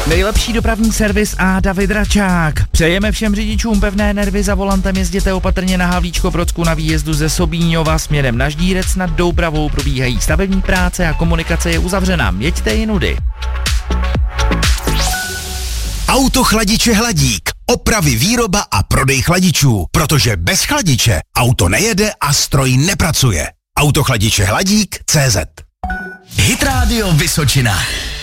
Nejlepší dopravní servis a David Račák. Přejeme všem řidičům pevné nervy, za volantem jezděte opatrně na Havlíčko-Brodsku na výjezdu ze Sobíňova směrem na Ždírec nad Doubravou probíhají stavební práce a komunikace je uzavřená. Jeďte jinudy. Autochladiče Hladík. Opravy, výroba a prodej chladičů. Protože bez chladiče auto nejede a stroj nepracuje. Autochladiče Hladík.cz. Hit Radio Vysočina.